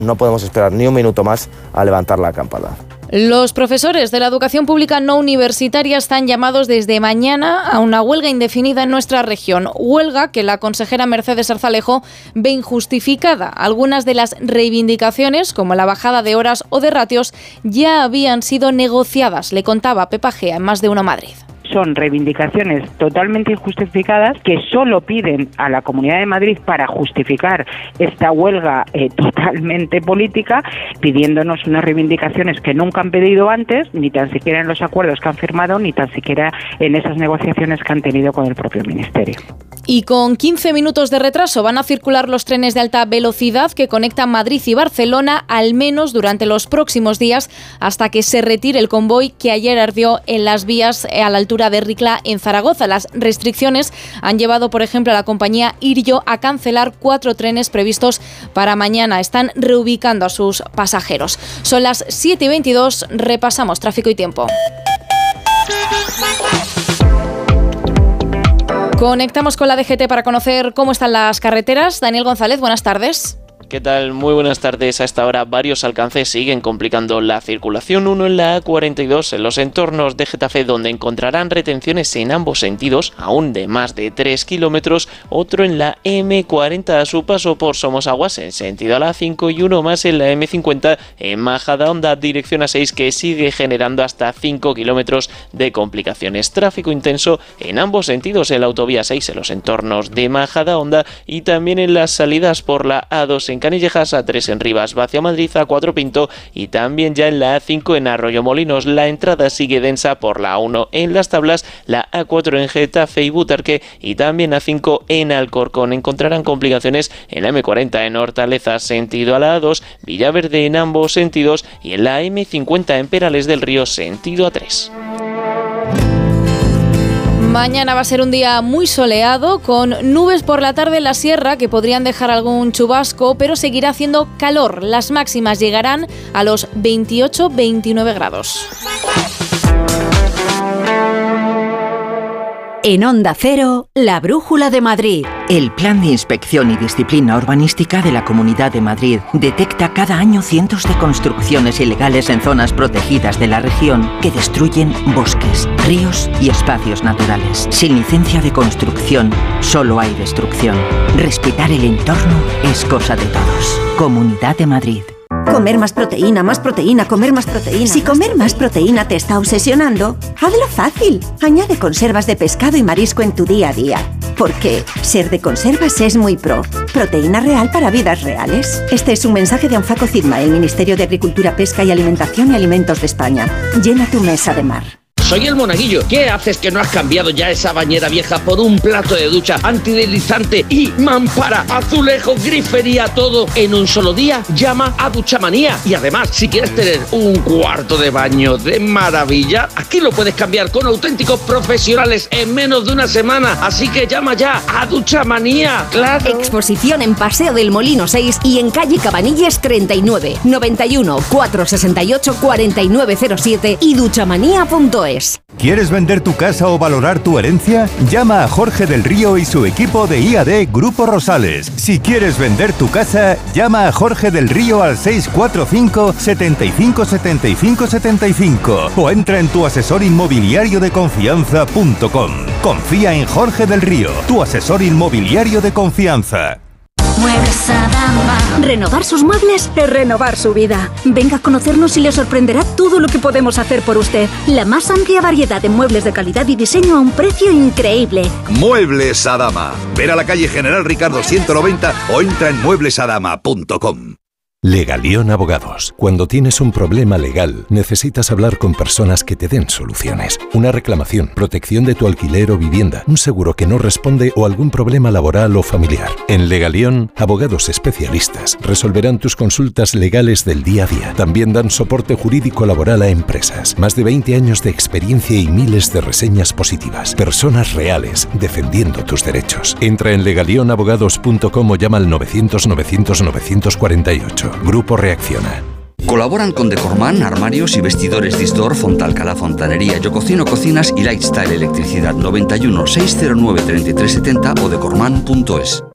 no podemos esperar ni un minuto más a levantar la acampada. Los profesores de la educación pública no universitaria están llamados desde mañana a una huelga indefinida en nuestra región. Huelga que la consejera Mercedes Arzalejo ve injustificada. Algunas de las reivindicaciones, como la bajada de horas o de ratios, ya habían sido negociadas, le contaba Pepa Gea en Más de Uno Madrid. Son reivindicaciones totalmente injustificadas que solo piden a la Comunidad de Madrid para justificar esta huelga totalmente política, pidiéndonos unas reivindicaciones que nunca han pedido antes, ni tan siquiera en los acuerdos que han firmado, ni tan siquiera en esas negociaciones que han tenido con el propio Ministerio. Y con 15 minutos de retraso van a circular los trenes de alta velocidad que conectan Madrid y Barcelona, al menos durante los próximos días, hasta que se retire el convoy que ayer ardió en las vías a la altura de Ricla, en Zaragoza. Las restricciones han llevado, por ejemplo, a la compañía Iryo a cancelar 4 trenes previstos para mañana. Están reubicando a sus pasajeros. Son las 7:22, repasamos tráfico y tiempo. Conectamos con la DGT para conocer cómo están las carreteras. Daniel González, buenas tardes. ¿Qué tal? Muy buenas tardes. A esta hora varios alcances siguen complicando la circulación. Uno en la A42 en los entornos de Getafe, donde encontrarán retenciones en ambos sentidos, aún de más de 3 kilómetros. Otro en la M40 a su paso por Somosaguas en sentido a la A5 y uno más en la M50 en Majadahonda dirección A6, que sigue generando hasta 5 kilómetros de complicaciones. Tráfico intenso en ambos sentidos en la autovía 6 en los entornos de Majadahonda y también en las salidas por la A2 en Canillejas, A3 en Rivas, hacia Madrid, A4 Pinto y también ya en la A5 en Arroyomolinos. La entrada sigue densa por la A1 en Las Tablas, la A4 en Getafe y Butarque y también A5 en Alcorcón. Encontrarán complicaciones en la M40 en Hortaleza, sentido a la A2, Villaverde en ambos sentidos y en la M50 en Perales del Río, sentido A3. Mañana va a ser un día muy soleado, con nubes por la tarde en la sierra que podrían dejar algún chubasco, pero seguirá haciendo calor. Las máximas llegarán a los 28-29 grados. En Onda Cero, la Brújula de Madrid. El Plan de Inspección y Disciplina Urbanística de la Comunidad de Madrid detecta cada año cientos de construcciones ilegales en zonas protegidas de la región que destruyen bosques, ríos y espacios naturales. Sin licencia de construcción, solo hay destrucción. Respetar el entorno es cosa de todos. Comunidad de Madrid. Comer más proteína, comer más proteína. Si comer más proteína te está obsesionando, hazlo fácil. Añade conservas de pescado y marisco en tu día a día. Porque ser de conservas es muy pro. Proteína real para vidas reales. Este es un mensaje de Anfaco Cidma, el Ministerio de Agricultura, Pesca y Alimentación y Alimentos de España. Llena tu mesa de mar. Soy el Monaguillo. ¿Qué haces que no has cambiado ya esa bañera vieja por un plato de ducha antideslizante y mampara, azulejo, grifería, todo en un solo día? Llama a Duchamanía. Y además, si quieres tener un cuarto de baño de maravilla, aquí lo puedes cambiar con auténticos profesionales en menos de una semana. Así que llama ya a Duchamanía. ¡Claro! Exposición en Paseo del Molino 6 y en calle Cabanilles 39, 91 468 4907 y duchamanía.es. ¿Quieres vender tu casa o valorar tu herencia? Llama a Jorge del Río y su equipo de IAD Grupo Rosales. Si quieres vender tu casa, llama a Jorge del Río al 645 75 75 75 o entra en tuasesorinmobiliariodeconfianza.com. Confía en Jorge del Río, tu asesor inmobiliario de confianza. Muebles Adama. Renovar sus muebles es renovar su vida. Venga a conocernos y le sorprenderá todo lo que podemos hacer por usted. La más amplia variedad de muebles de calidad y diseño a un precio increíble. Muebles Adama. Ver a la calle General Ricardo 190 o entra en mueblesadama.com. Legalión Abogados. Cuando tienes un problema legal, necesitas hablar con personas que te den soluciones. Una reclamación, protección de tu alquiler o vivienda, un seguro que no responde o algún problema laboral o familiar. En Legalión, abogados especialistas resolverán tus consultas legales del día a día. También dan soporte jurídico laboral a empresas. Más de 20 años de experiencia y miles de reseñas positivas. Personas reales defendiendo tus derechos. Entra en legalionabogados.com o llama al 900 900 948. Grupo Reacciona. Colaboran con Decorman, armarios y vestidores Distor, Fontalcala, Fontanería, Yo Cocino, Cocinas y Lifestyle Electricidad. 91 609 3370 o decorman.es.